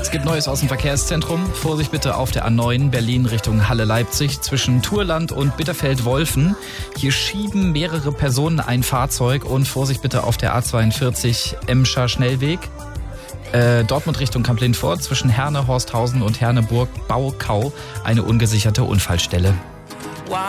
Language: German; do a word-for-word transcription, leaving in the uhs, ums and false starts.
Es gibt Neues aus dem Verkehrszentrum. Vorsicht bitte auf der A neun Berlin Richtung Halle-Leipzig zwischen Thurland und Bitterfeld-Wolfen. Hier schieben mehrere Personen ein Fahrzeug und Vorsicht bitte auf der A zweiundvierzig Emscher Schnellweg. Äh, Dortmund Richtung Kamp-Lindfort zwischen Herne, Horsthausen und Herne-Burg-Baukau eine ungesicherte Unfallstelle.